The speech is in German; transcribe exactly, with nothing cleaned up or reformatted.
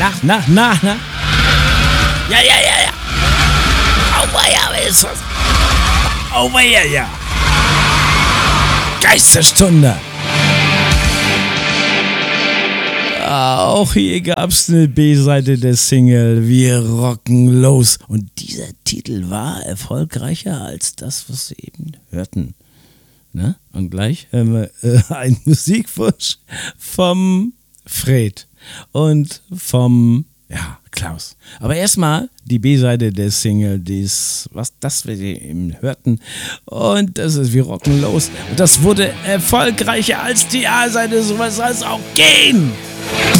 Na, na, na, na. Ja, ja, ja, ja. Auweia, wer ist das? Auweia, ja. Geisterstunde. Auch hier gab's eine B-Seite der Single Wir rocken los. Und dieser Titel war erfolgreicher als das, was Sie eben hörten. Ne? Und gleich hören wir äh, einen Musikwunsch vom Fred und vom ja, Klaus. Aber erstmal die B-Seite der Single, dies, was das wir eben hörten. Und das ist Wir rocken los. Und das wurde erfolgreicher als die A-Seite, so was soll es auch gehen.